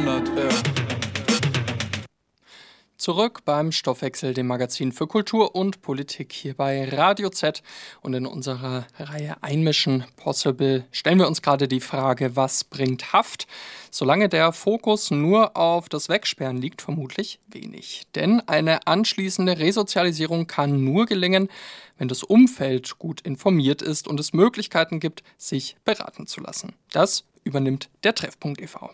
Monat, Zurück beim Stoffwechsel, dem Magazin für Kultur und Politik hier bei Radio Z. Und in unserer Reihe Einmischen Possible stellen wir uns gerade die Frage, was bringt Haft? Solange der Fokus nur auf das Wegsperren liegt, vermutlich wenig. Denn eine anschließende Resozialisierung kann nur gelingen, wenn das Umfeld gut informiert ist und es Möglichkeiten gibt, sich beraten zu lassen. Das übernimmt der Treffpunkt e.V.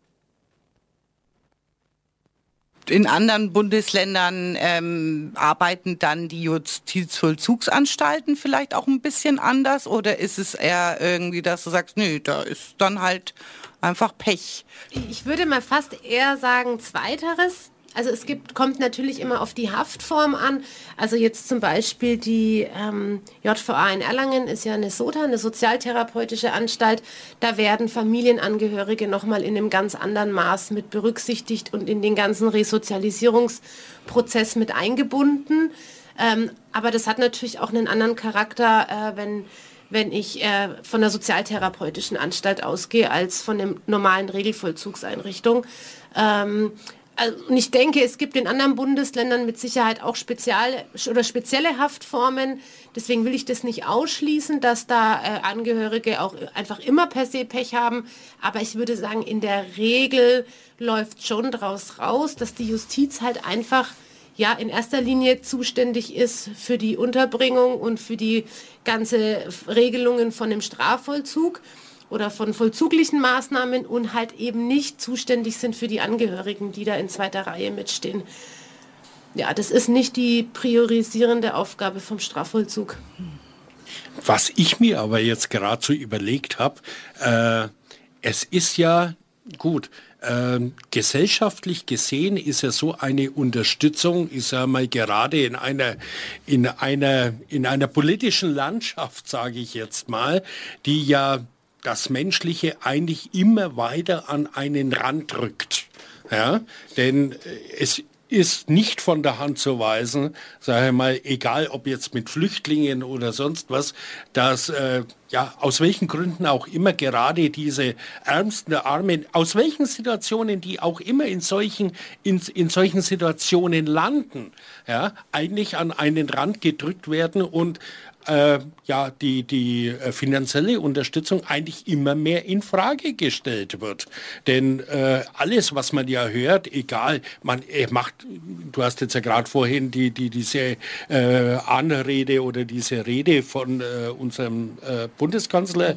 In anderen Bundesländern arbeiten dann die Justizvollzugsanstalten vielleicht auch ein bisschen anders, oder ist es eher irgendwie, dass du sagst, nö, da ist dann halt einfach Pech? Ich würde mal fast eher sagen Zweiteres. Also kommt natürlich immer auf die Haftform an. Also jetzt zum Beispiel die JVA in Erlangen ist ja eine SOTA, eine sozialtherapeutische Anstalt. Da werden Familienangehörige nochmal in einem ganz anderen Maß mit berücksichtigt und in den ganzen Resozialisierungsprozess mit eingebunden. Aber das hat natürlich auch einen anderen Charakter, wenn ich von der sozialtherapeutischen Anstalt ausgehe, als von der normalen Regelvollzugseinrichtung. Und ich denke, es gibt in anderen Bundesländern mit Sicherheit auch spezielle Haftformen. Deswegen will ich das nicht ausschließen, dass da Angehörige auch einfach immer per se Pech haben. Aber ich würde sagen, in der Regel läuft schon daraus raus, dass die Justiz halt einfach in erster Linie zuständig ist für die Unterbringung und für die ganze Regelungen von dem Strafvollzug oder von vollzuglichen Maßnahmen und halt eben nicht zuständig sind für die Angehörigen, die da in zweiter Reihe mitstehen. Ja, das ist nicht die priorisierende Aufgabe vom Strafvollzug. Was ich mir aber jetzt gerade so überlegt habe, es ist ja gut, gesellschaftlich gesehen ist ja so eine Unterstützung, ich sage mal gerade in einer politischen Landschaft, sage ich jetzt mal, die ja das Menschliche eigentlich immer weiter an einen Rand rückt. Ja? Denn es ist nicht von der Hand zu weisen, sage ich mal, egal ob jetzt mit Flüchtlingen oder sonst was, dass aus welchen Gründen auch immer gerade diese Ärmsten der Armen, aus welchen Situationen die auch immer in solchen Situationen landen, eigentlich an einen Rand gedrückt werden und die finanzielle Unterstützung eigentlich immer mehr in Frage gestellt wird. Denn alles, was man ja hört, egal, du hast jetzt ja gerade vorhin diese Anrede oder diese Rede von unserem Bundeskanzler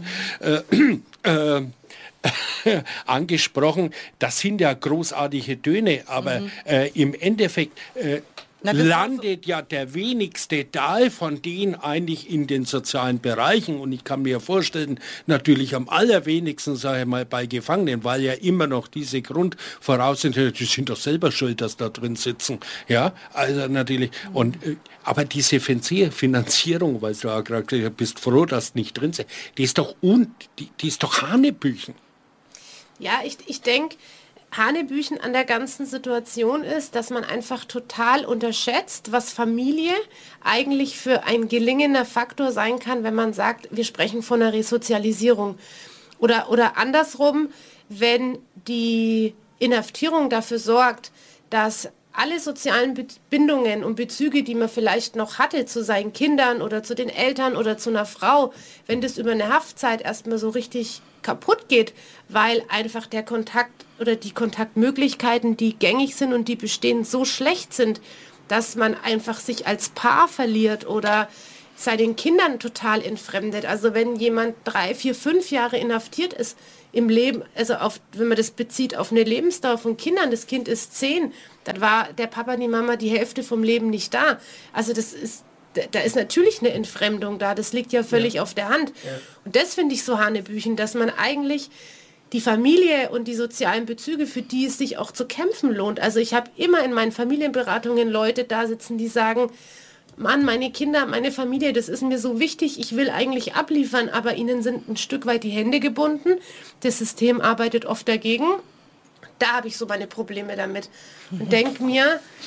angesprochen, das sind ja großartige Töne, aber im Endeffekt landet ja der wenigste Teil von denen eigentlich in den sozialen Bereichen. Und ich kann mir vorstellen, natürlich am allerwenigsten, sage ich mal, bei Gefangenen, weil ja immer noch diese Grundvoraussetzungen, die sind doch selber schuld, dass da drin sitzen. Ja, also natürlich. Und, aber diese Finanzierung, weil du ja gerade gesagt bist froh, dass du nicht drin sind, die ist doch Hanebüchen. Ja, ich denke, Hanebüchen an der ganzen Situation ist, dass man einfach total unterschätzt, was Familie eigentlich für ein gelingender Faktor sein kann, wenn man sagt, wir sprechen von einer Resozialisierung. Oder andersrum, wenn die Inhaftierung dafür sorgt, dass alle sozialen Bindungen und Bezüge, die man vielleicht noch hatte zu seinen Kindern oder zu den Eltern oder zu einer Frau, wenn das über eine Haftzeit erstmal so richtig kaputt geht, weil einfach der Kontakt oder die Kontaktmöglichkeiten, die gängig sind und die bestehen, so schlecht sind, dass man einfach sich als Paar verliert oder seinen Kindern total entfremdet. Also wenn jemand 3, 4, 5 Jahre inhaftiert ist im Leben, also wenn man das bezieht auf eine Lebensdauer von Kindern, das Kind ist 10, dann war der Papa, die Mama die Hälfte vom Leben nicht da. Also da ist natürlich eine Entfremdung da, das liegt ja völlig auf der Hand. Ja. Und das finde ich so hanebüchen, dass man eigentlich die Familie und die sozialen Bezüge, für die es sich auch zu kämpfen lohnt. Also ich habe immer in meinen Familienberatungen Leute da sitzen, die sagen, Mann, meine Kinder, meine Familie, das ist mir so wichtig, ich will eigentlich abliefern, aber ihnen sind ein Stück weit die Hände gebunden. Das System arbeitet oft dagegen. Da habe ich so meine Probleme damit. Und denke mir,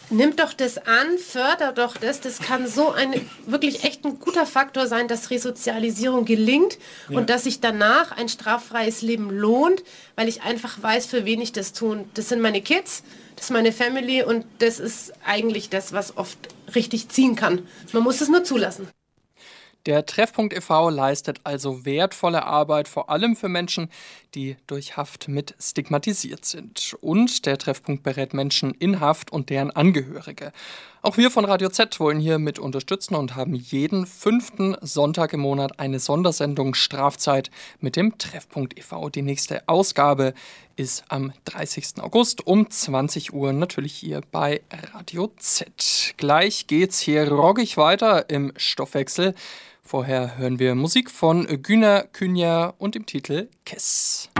Nimmt doch das an, fördert doch das. Das kann so wirklich echt ein guter Faktor sein, dass Resozialisierung gelingt und dass sich danach ein straffreies Leben lohnt, weil ich einfach weiß, für wen ich das tue. Das sind meine Kids, das ist meine Family und das ist eigentlich das, was oft richtig ziehen kann. Man muss es nur zulassen. Der Treffpunkt e.V. leistet also wertvolle Arbeit, vor allem für Menschen, die durch Haft mit stigmatisiert sind. Und der Treffpunkt berät Menschen in Haft und deren Angehörige. Auch wir von Radio Z wollen hier mit unterstützen und haben jeden 5. Sonntag im Monat eine Sondersendung Strafzeit mit dem Treffpunkt e.V. Die nächste Ausgabe ist am 30. August um 20 Uhr, natürlich hier bei Radio Z. Gleich geht's hier rockig weiter im Stoffwechsel. Vorher hören wir Musik von Güner Künja und dem Titel Kess.